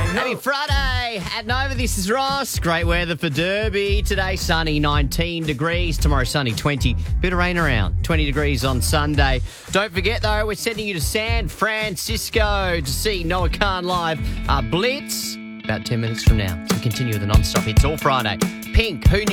Happy Friday at Nova. This is Ross. Great weather for Derby. Today, sunny, 19 degrees. Tomorrow, sunny, 20. Bit of rain around, 20 degrees on Sunday. Don't forget, though, we're sending you to San Francisco to see Noah Khan live. Blitz, about 10 minutes from now. So continue with the non-stop hits all Friday. Pink, who knew?